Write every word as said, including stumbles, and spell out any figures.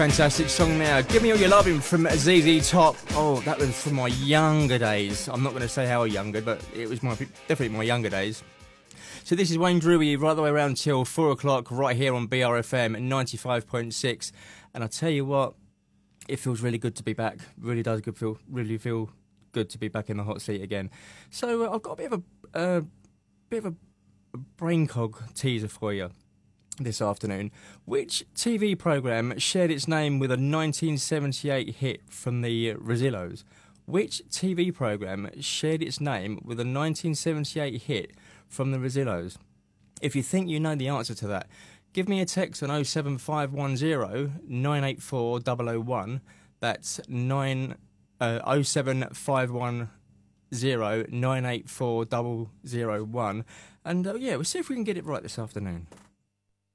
fantastic song now. Give Me All Your Loving from Z Z Top. Oh, that was from my younger days. I'm not going to say how younger, but it was my definitely my younger days. So this is Wayne Drewy right the way around till four o'clock right here on B R F M ninety-five point six. And I tell you what, it feels really good to be back. Really does good feel, really feel good to be back in the hot seat again. So uh, I've got a bit of a uh, bit of a brain cog teaser for you this afternoon. Which T V programme shared its name with a nineteen seventy-eight hit from the Rezillos? Which T V programme shared its name with a nineteen seventy-eight hit from the Rezillos? If you think you know the answer to that, give me a text on oh seven five one oh nine eight four zero zero one. That's nine uh, oh seven five one oh nine eight four zero zero one. And uh, yeah, we'll see if we can get it right this afternoon.